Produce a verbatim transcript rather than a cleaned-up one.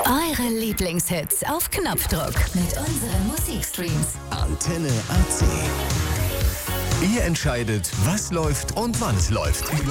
Eure Lieblingshits auf Knopfdruck mit unseren Musikstreams. Antenne A C. Ihr entscheidet, was läuft und wann es läuft.